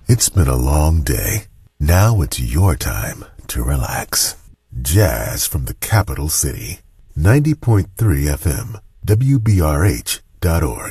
It's been a long day. Now it's your time to relax. Jazz from the capital city. 90.3 FM, WBRH.org.